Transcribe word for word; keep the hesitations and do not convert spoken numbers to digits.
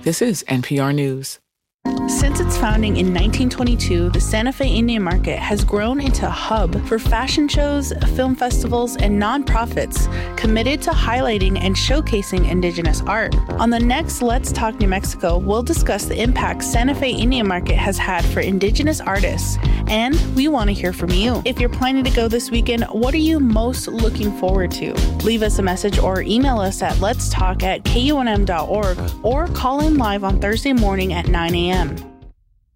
This is N P R News. Since its founding in nineteen twenty-two, the Santa Fe Indian Market has grown into a hub for fashion shows, film festivals, and nonprofits committed to highlighting and showcasing Indigenous art. On the next Let's Talk New Mexico, we'll discuss the impact Santa Fe Indian Market has had for Indigenous artists, and we want to hear from you. If you're planning to go this weekend, what are you most looking forward to? Leave us a message or email us at letstalk at K U N M dot org or call in live on Thursday morning at nine a.m.